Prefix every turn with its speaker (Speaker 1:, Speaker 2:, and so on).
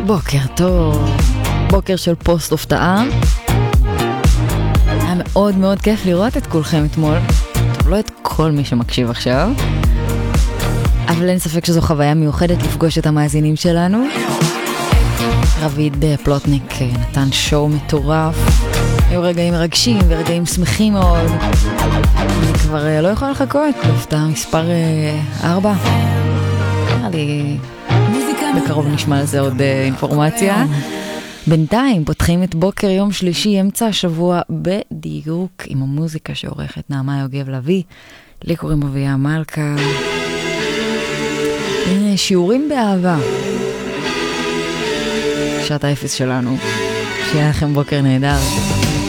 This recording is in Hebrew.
Speaker 1: בוקר טוב, בוקר של פוסט הפתעה. היה מאוד מאוד כיף לראות את כולכם אתמול, טוב, לא את כל מי שמקשיב עכשיו, אבל אין ספק שזו חוויה מיוחדת לפגוש את המאזינים שלנו. רביד פלוטניק נתן שואו מטורף, היו רגעים מרגשים ורגעים שמחים מאוד. אני כבר לא יכולה לחכות להפתעה מספר 4. נראה לי בקרוב נשמע על זה עוד אינפורמציה. בינתיים פותחים את בוקר יום שלישי, אמצע השבוע בדיוק, עם המוזיקה שעורכת נעמה יוגב לוי. לי קוראים אביה מלכה. הנה, שיעורים באהבה. שעת האפס שלנו. שיהיה לכם בוקר נהדר.